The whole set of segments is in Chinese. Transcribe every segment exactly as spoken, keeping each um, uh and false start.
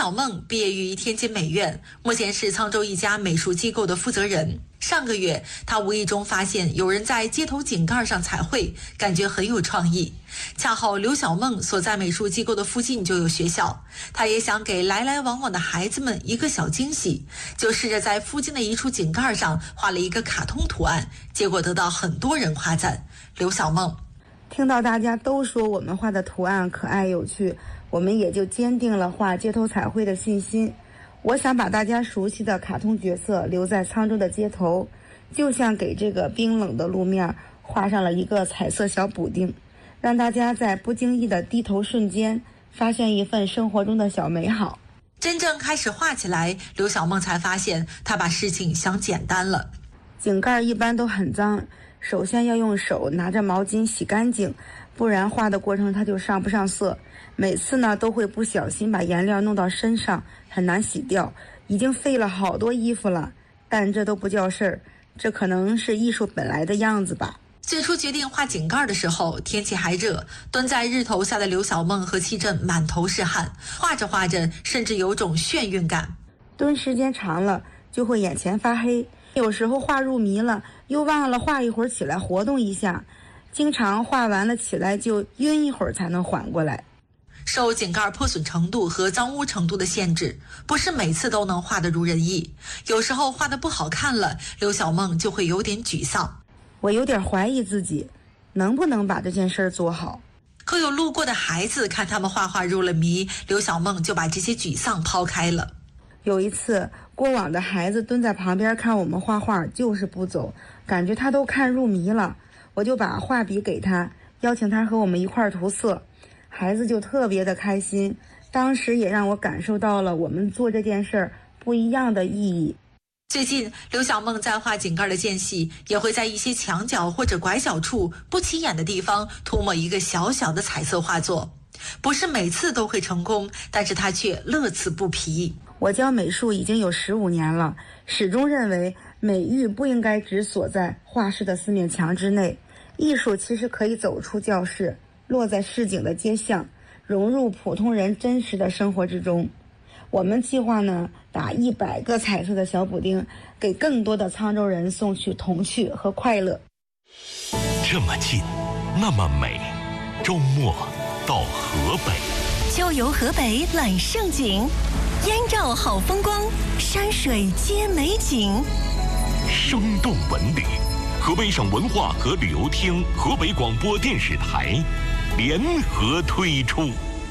小梦毕业于天津美院，目前是沧州一家美术机构的负责人。上个月，他无意中发现有人在街头井盖上彩绘，感觉很有创意。恰好刘小梦所在美术机构的附近就有学校，他也想给来来往往的孩子们一个小惊喜，就试着在附近的一处井盖上画了一个卡通图案，结果得到很多人夸赞。刘小梦听到大家都说我们画的图案可爱有趣，我们也就坚定了画街头彩绘的信心。我想把大家熟悉的卡通角色留在沧州的街头，就像给这个冰冷的路面画上了一个彩色小补丁，让大家在不经意的低头瞬间发现一份生活中的小美好。 真正开始画起来，刘小梦才发现她把事情想简单了。 井盖一般都很脏，首先要用手拿着毛巾洗干净，不然画的过程它就上不上色。每次呢都会不小心把颜料弄到身上，很难洗掉，已经费了好多衣服了，但这都不叫事儿，这可能是艺术本来的样子吧。 最初决定画井盖的时候，天气还热，蹲在日头下的刘小梦和戚振满头是汗，画着画着甚至有种眩晕感。 蹲时间长了就会眼前发黑，有时候画入迷了，又忘了画一会儿起来活动一下，经常画完了起来就晕一会儿才能缓过来。 受井盖破损程度和脏污程度的限制，不是每次都能画得如人意，有时候画得不好看了，刘小梦就会有点沮丧。 我有点怀疑自己能不能把这件事做好。 可有路过的孩子看他们画画入了迷，刘小梦就把这些沮丧抛开了。 有一次，过往的孩子蹲在旁边看我们画画，就是不走，感觉他都看入迷了，我就把画笔给他，邀请他和我们一块儿涂色，孩子就特别的开心。当时也让我感受到了我们做这件事儿不一样的意义。 最近，刘小梦在画井盖的间隙，也会在一些墙角或者拐角处不起眼的地方涂抹一个小小的彩色画作。不是每次都会成功，但是他却乐此不疲。 我教美术已经有十五年了，始终认为美育不应该只锁在画室的四面墙之内，艺术其实可以走出教室，落在市井的街巷，融入普通人真实的生活之中。我们计划呢，打一百个彩色的小补丁，给更多的沧州人送去童趣和快乐。 这么近，那么美，周末到河北， 秋游河北揽胜景，燕赵好风光，山水皆美景， 生动文旅。河北省文化和旅游厅、河北广播电视台联合推出。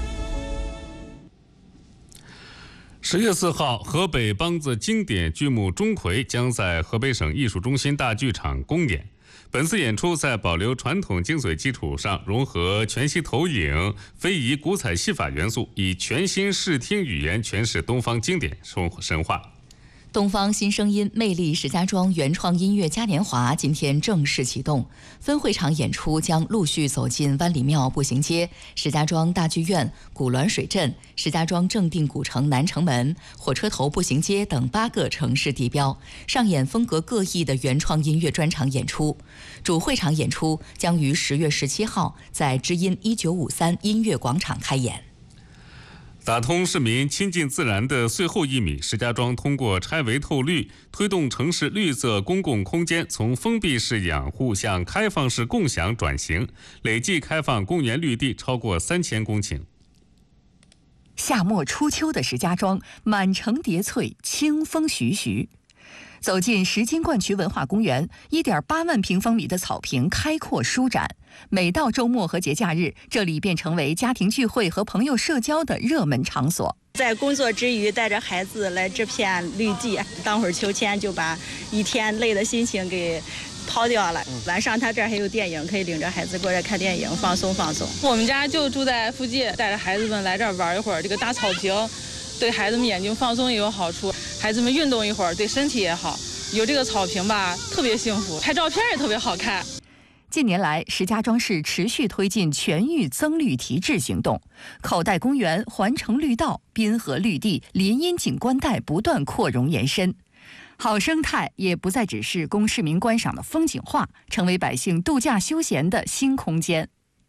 十月四号，河北梆子经典剧目《钟馗》将在河北省艺术中心大剧场公演。本次演出在保留传统精髓基础上，融合全息投影、非遗古彩戏法元素，以全新视听语言诠释东方经典神话。 东方新声音魅力石家庄原创音乐嘉年华今天正式启动，分会场演出将陆续走进湾里庙步行街、石家庄大剧院、古滦水镇、石家庄正定古城南城门、火车头步行街等八个城市地标，上演风格各异的原创音乐专场演出。主会场演出将于十月十七号在知音一九五三音乐广场开演。 打通市民亲近自然的最后一米，石家庄通过拆围透绿，推动城市绿色公共空间从封闭式养护向开放式共享转型，累计开放公园绿地超过三千公顷。 夏末初秋的石家庄，满城叠翠，清风徐徐。走进石金灌渠文化公园， 一点八万平方米的草坪开阔舒展。每到周末和节假日，这里便成为家庭聚会和朋友社交的热门场所。 在工作之余，带着孩子来这片绿地，当会儿秋千，就把一天累的心情给抛掉了。晚上他这儿还有电影，可以领着孩子过来看电影，放松放松。 我们家就住在附近，带着孩子们来这儿玩一会儿，这个大草坪对孩子们眼睛放松也有好处，孩子们运动一会儿对身体也好。有这个草坪吧，特别幸福，拍照片也特别好看。 近年来，石家庄市持续推进全域增绿提质行动，口袋公园、环城绿道、滨河绿地、林荫景观带不断扩容延伸。好生态也不再只是供市民观赏的风景画，成为百姓度假休闲的新空间。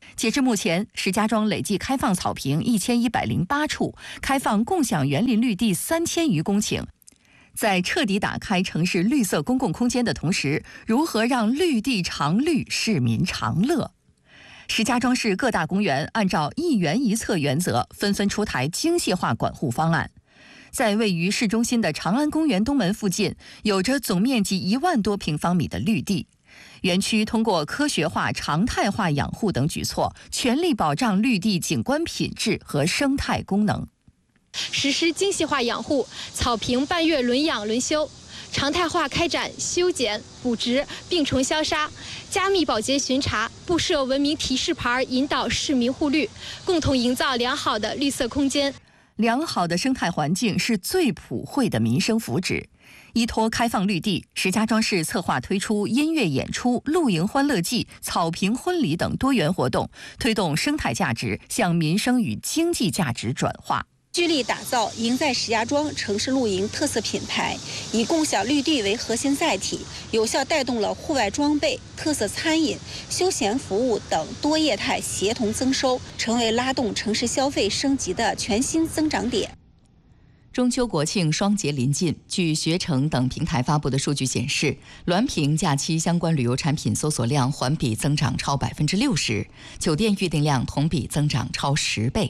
截至目前，石家庄累计开放草坪一千一百零八处，开放共享园林绿地三千余公顷。在彻底打开城市绿色公共空间的同时，如何让绿地常绿，市民常乐？石家庄市各大公园按照一园一策原则，纷纷出台精细化管护方案。在位于市中心的长安公园东门附近，有着总面积一万多平方米的绿地。园区通过科学化、常态化养护等举措，全力保障绿地景观品质和生态功能。 实施精细化养护，草坪半月轮养轮修，常态化开展修剪、补植、病虫消杀，加密保洁巡查，布设文明提示牌，引导市民护绿，共同营造良好的绿色空间。 良好的生态环境是最普惠的民生福祉。依托开放绿地，石家庄市策划推出音乐演出、露营欢乐季、草坪婚礼等多元活动，推动生态价值向民生与经济价值转化。 聚力打造赢在石家庄城市露营特色品牌，以共享绿地为核心载体，有效带动了户外装备、特色餐饮、休闲服务等多业态协同增收，成为拉动城市消费升级的全新增长点。 中秋国庆双节临近，据携程等平台发布的数据显示，銮平假期相关旅游产品搜索量环比增长超百分之六十，酒店预订量同比增长超十倍。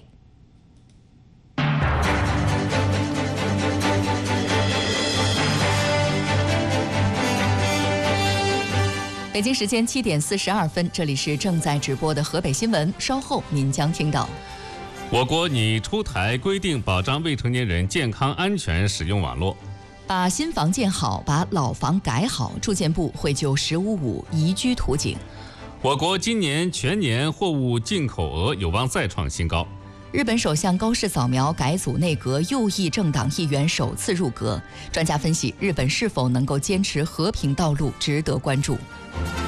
北京时间七点四十二分，这里是正在直播的河北新闻，稍后您将听到。 我国拟出台规定，保障未成年人健康安全使用网络。 把新房建好，把老房改好，住建部会就“十五五”宜居图景。 我国今年全年货物进口额有望再创新高。 日本首相高市早苗改组内阁，右翼政党议员首次入阁。专家分析，日本是否能够坚持和平道路，值得关注。